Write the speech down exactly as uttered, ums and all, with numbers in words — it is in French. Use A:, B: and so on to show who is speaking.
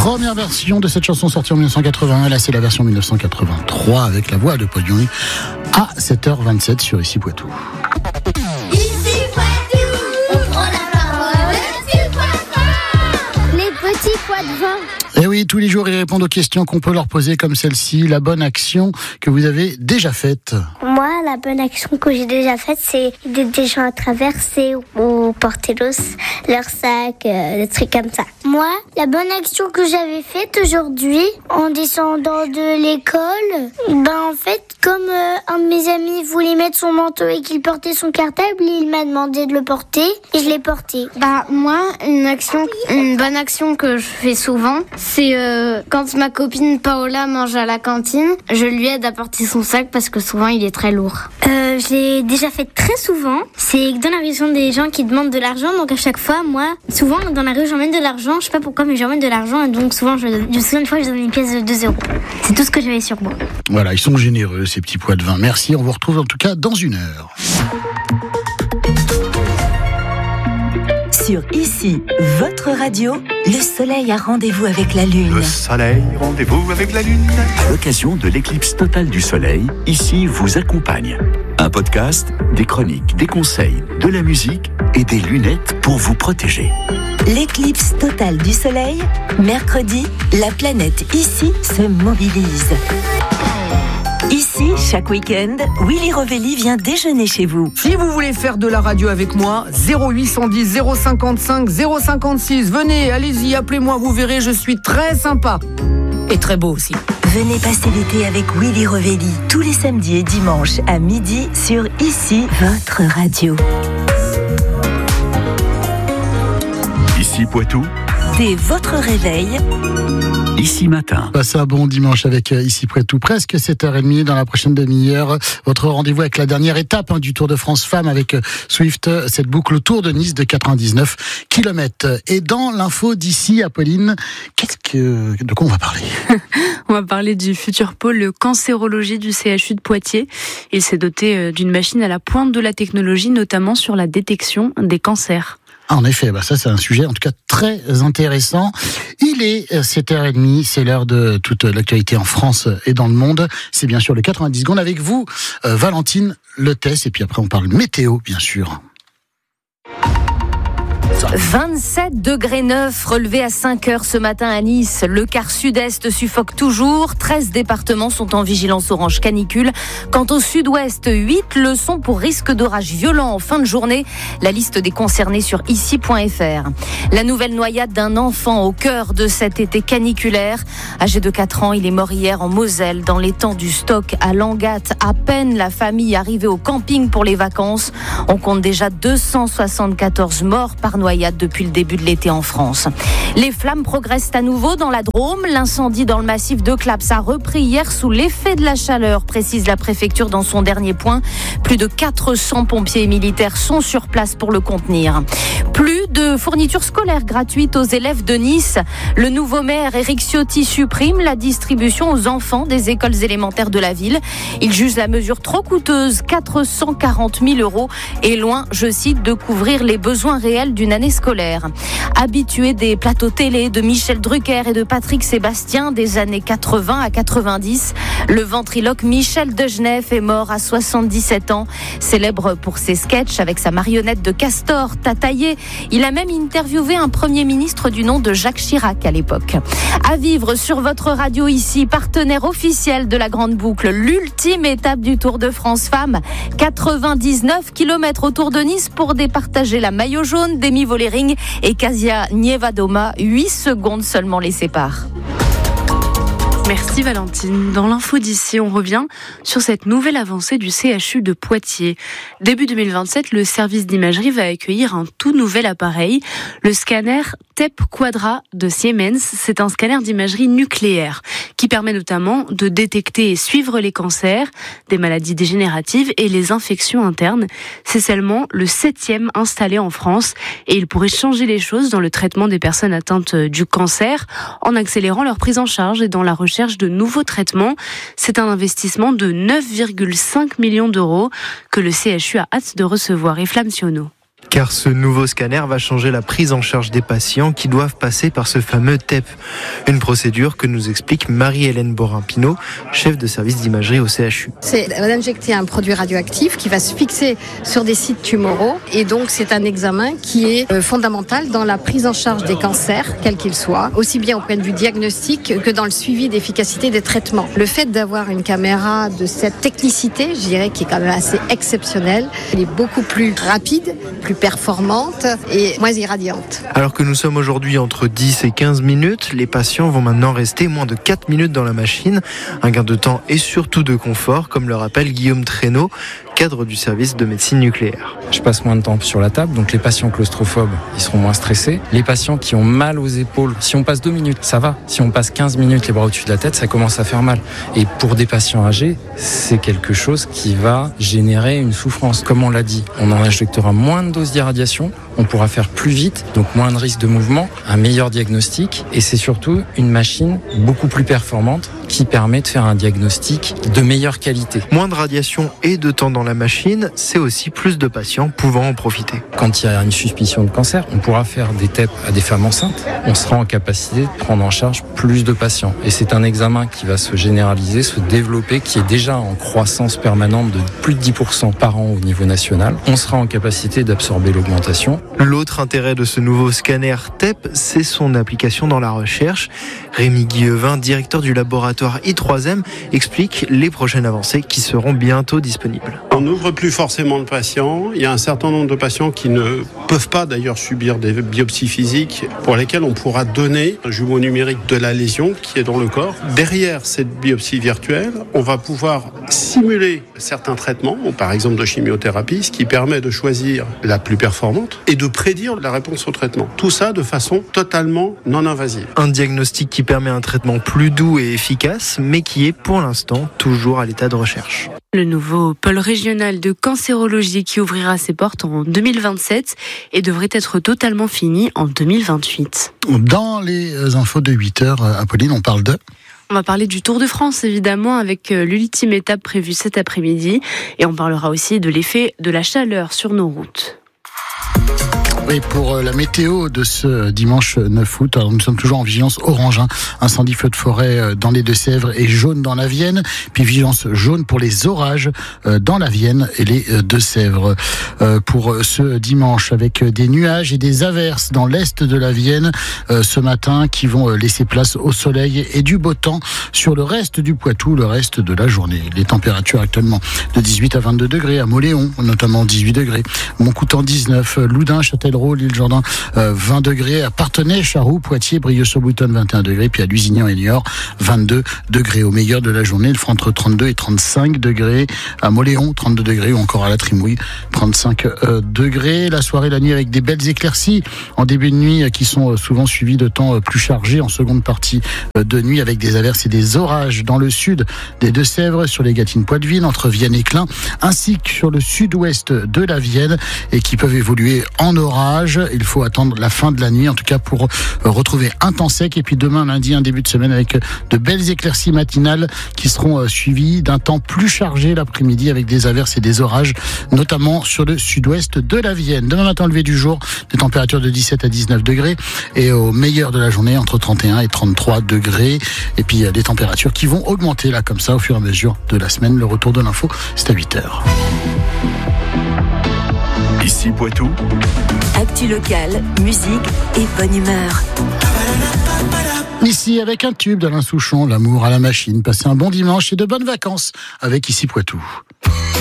A: première version de cette chanson sortie en dix-neuf cent quatre-vingt-un. Là, c'est la version dix-neuf cent quatre-vingt-trois avec la voix de Paul Young à sept heures vingt-sept sur Ici Poitou.
B: Ici Poitou, on prend la parole sur Poitou. Les petits pois de vin.
A: Et oui, tous les jours, ils répondent aux questions qu'on peut leur poser comme celle-ci. La bonne action que vous avez déjà faite.
C: Moi, la bonne action que j'ai déjà faite, c'est aider des gens à traverser ou porter leur sac, euh, des trucs comme ça. Moi, la bonne action que j'avais faite aujourd'hui, en descendant de l'école, ben en fait, comme euh, un de mes amis voulait mettre son manteau et qu'il portait son cartable, il m'a demandé de le porter et je l'ai porté.
D: Bah moi, une action, une bonne action que je fais souvent, c'est euh, quand ma copine Paola mange à la cantine, je lui aide à porter son sac parce que souvent il est très lourd.
C: Euh, je l'ai déjà fait très souvent. C'est dans la rue, sont des gens qui demandent de l'argent, donc à chaque fois, moi, souvent dans la rue, j'emmène de l'argent. Je sais pas pourquoi, mais j'emmène de l'argent et donc souvent, je, je me souviens une fois, je donne une pièce de deux euros. C'est tout ce que j'avais sur moi.
A: Voilà, ils sont généreux, ces petits pois de vin. Merci, on vous retrouve en tout cas dans une heure.
E: Sur Ici, votre radio, le soleil a rendez-vous avec la lune.
F: Le soleil, rendez-vous avec la lune.
G: À l'occasion de l'éclipse totale du soleil, Ici vous accompagne. Un podcast, des chroniques, des conseils, de la musique et des lunettes pour vous protéger.
E: L'éclipse totale du soleil, mercredi, la planète Ici se mobilise. Ici, chaque week-end, Willy Rovelli vient déjeuner chez vous.
H: Si vous voulez faire de la radio avec moi, zéro huit cent dix, zéro cinquante-cinq, zéro cinquante-six. Venez, allez-y, appelez-moi, vous verrez, je suis très sympa. Et très beau aussi.
E: Venez passer l'été avec Willy Rovelli, tous les samedis et dimanches à midi sur Ici, votre radio.
G: Ici Poitou.
E: Dès votre réveil,
G: Ici Matin.
A: Passez un bon dimanche avec euh, Ici Poitou, presque sept heures trente dans la prochaine demi-heure. Votre rendez-vous avec la dernière étape hein, du Tour de France Femmes avec euh, Swift, cette boucle autour de Nice de quatre-vingt-dix-neuf kilomètres. Et dans l'info d'ici, Apolline, qu'est-ce que, de quoi on va parler?
I: On va parler du futur pôle cancérologie du C H U de Poitiers. Il s'est doté d'une machine à la pointe de la technologie, notamment sur la détection des cancers.
A: Ah, en effet, bah ça c'est un sujet en tout cas très intéressant. Il est sept heures trente, c'est l'heure de toute l'actualité en France et dans le monde. C'est bien sûr le quatre-vingt-dix secondes avec vous, euh, Valentine Letès, et puis après on parle météo bien sûr.
J: vingt-sept degrés neuf relevés à cinq heures ce matin à Nice. Le quart sud-est suffoque toujours. treize départements sont en vigilance orange canicule. Quant au sud-ouest, huit le sont pour risque d'orage violent en fin de journée. La liste des concernés sur ici point f r. La nouvelle noyade d'un enfant au cœur de cet été caniculaire. Âgé de quatre ans, il est mort hier en Moselle, dans l'étang du Stock à Langat. À peine la famille arrivée au camping pour les vacances. On compte déjà deux cent soixante-quatorze morts par noyade depuis le début de l'été en France. Les flammes progressent à nouveau dans la Drôme. L'incendie dans le massif de Claps a repris hier sous l'effet de la chaleur, précise la préfecture dans son dernier point. Plus de quatre cents pompiers et militaires sont sur place pour le contenir. Plus de fournitures scolaires gratuites aux élèves de Nice. Le nouveau maire Éric Ciotti supprime la distribution aux enfants des écoles élémentaires de la ville. Il juge la mesure trop coûteuse, quatre cent quarante mille euros, et loin, je cite, de couvrir les besoins réels d'une année scolaire. Habitué des plateaux télé de Michel Drucker et de Patrick Sébastien des années quatre-vingts à quatre-vingt-dix, le ventriloque Michel Degenef est mort à soixante-dix-sept ans. Célèbre pour ses sketchs avec sa marionnette de castor, Tataillé. Il a même interviewé un premier ministre du nom de Jacques Chirac à l'époque. À vivre sur votre radio ici, partenaire officiel de la Grande Boucle, l'ultime étape du Tour de France Femmes. quatre-vingt-dix-neuf kilomètres autour de Nice pour départager la maillot jaune d'Emi Vollering et Kasia Nievadoma. huit secondes seulement les séparent.
I: Merci Valentine. Dans l'info d'ici, on revient sur cette nouvelle avancée du C H U de Poitiers. Début deux mille vingt-sept, le service d'imagerie va accueillir un tout nouvel appareil, le scanner T E P Quadra de Siemens. C'est un scanner d'imagerie nucléaire qui permet notamment de détecter et suivre les cancers, des maladies dégénératives et les infections internes. C'est seulement le septième installé en France et il pourrait changer les choses dans le traitement des personnes atteintes du cancer en accélérant leur prise en charge et dans la recherche de nouveaux traitements. C'est un investissement de neuf virgule cinq millions d'euros que le C H U a hâte de recevoir. Et Flamme Sionneau.
K: Car ce nouveau scanner va changer la prise en charge des patients qui doivent passer par ce fameux T E P. Une procédure que nous explique Marie-Hélène Borin-Pinot, chef de service d'imagerie au C H U.
L: C'est d'injecter un produit radioactif qui va se fixer sur des sites tumoraux. Et donc c'est un examen qui est fondamental dans la prise en charge des cancers, quels qu'ils soient, aussi bien au point de vue diagnostic que dans le suivi d'efficacité des traitements. Le fait d'avoir une caméra de cette technicité, je dirais, qui est quand même assez exceptionnelle, elle est beaucoup plus rapide, plus performante et moins irradiante.
K: Alors que nous sommes aujourd'hui entre dix et quinze minutes, les patients vont maintenant rester moins de quatre minutes dans la machine. Un gain de temps et surtout de confort, comme le rappelle Guillaume Traîneau, cadre du service de médecine nucléaire.
M: Je passe moins de temps sur la table, donc les patients claustrophobes, ils seront moins stressés. Les patients qui ont mal aux épaules, si on passe deux minutes, ça va. Si on passe quinze minutes les bras au-dessus de la tête, ça commence à faire mal. Et pour des patients âgés, c'est quelque chose qui va générer une souffrance. Comme on l'a dit, on en injectera moins de doses d'irradiation, on pourra faire plus vite, donc moins de risques de mouvement, un meilleur diagnostic, et c'est surtout une machine beaucoup plus performante qui permet de faire un diagnostic de meilleure qualité.
K: Moins de radiation et de temps dans la machine, c'est aussi plus de patients pouvant en profiter.
M: Quand il y a une suspicion de cancer, on pourra faire des T E P à des femmes enceintes. On sera en capacité de prendre en charge plus de patients. Et c'est un examen qui va se généraliser, se développer, qui est déjà en croissance permanente de plus de dix pour cent par an au niveau national. On sera en capacité d'absorber l'augmentation.
K: L'autre intérêt de ce nouveau scanner T E P, c'est son application dans la recherche. Rémi Guillevin, directeur du laboratoire I trois M, explique les prochaines avancées qui seront bientôt disponibles.
N: On n'ouvre plus forcément le patient. Il y a un certain nombre de patients qui ne peuvent pas d'ailleurs subir des biopsies physiques pour lesquelles on pourra donner un jumeau numérique de la lésion qui est dans le corps. Derrière cette biopsie virtuelle, on va pouvoir simuler certains traitements, par exemple de chimiothérapie, ce qui permet de choisir la plus performante et de prédire la réponse au traitement. Tout ça de façon totalement non invasive.
K: Un diagnostic qui permet un traitement plus doux et efficace, mais qui est pour l'instant toujours à l'état de recherche.
I: Le nouveau pôle régional de cancérologie qui ouvrira ses portes en deux mille vingt-sept et devrait être totalement fini en deux mille vingt-huit.
A: Dans les infos de huit heures, Apolline, on parle de...
I: On va parler du Tour de France, évidemment, avec l'ultime étape prévue cet après-midi. Et on parlera aussi de l'effet de la chaleur sur nos routes.
A: Oui, pour la météo de ce dimanche neuf août, alors nous sommes toujours en vigilance orange, hein, incendie feu de forêt dans les Deux-Sèvres et jaune dans la Vienne, puis vigilance jaune pour les orages dans la Vienne et les Deux-Sèvres. Pour ce dimanche, avec des nuages et des averses dans l'est de la Vienne ce matin qui vont laisser place au soleil et du beau temps sur le reste du Poitou, le reste de la journée. Les températures actuellement de dix-huit à vingt-deux degrés à Mauléon, notamment dix-huit degrés, Montcoutan dix-neuf, Loudun, Châtellerault, l'île Jourdain euh, vingt degrés, à Parthenay, Charroux, Poitiers, Brieux-sur-Boutonne vingt et un degrés, puis à Lusignan et Niort vingt-deux degrés. Au meilleur de la journée, il fera entre trente-deux et trente-cinq degrés, à Mauléon trente-deux degrés ou encore à la Trimouille trente-cinq euh, degrés. La soirée, la nuit avec des belles éclaircies en début de nuit euh, qui sont euh, souvent suivies de temps euh, plus chargés en seconde partie euh, de nuit avec des averses et des orages dans le sud des Deux-Sèvres, sur les Gâtines-Poitevin, entre Vienne et Clin, ainsi que sur le sud-ouest de la Vienne et qui peuvent évoluer en orage. Il faut attendre la fin de la nuit, en tout cas pour retrouver un temps sec. Et puis demain, lundi, un début de semaine avec de belles éclaircies matinales qui seront suivies d'un temps plus chargé l'après-midi avec des averses et des orages, notamment sur le sud-ouest de la Vienne. Demain matin, lever du jour, des températures de dix-sept à dix-neuf degrés et au meilleur de la journée, entre trente et un et trente-trois degrés. Et puis des températures qui vont augmenter là comme ça au fur et à mesure de la semaine. Le retour de l'info, c'est à huit heures.
G: Ici Poitou.
E: Actu locale, musique et bonne humeur.
A: Ici avec un tube d'Alain Souchon, l'amour à la machine. Passez un bon dimanche et de bonnes vacances avec Ici Poitou.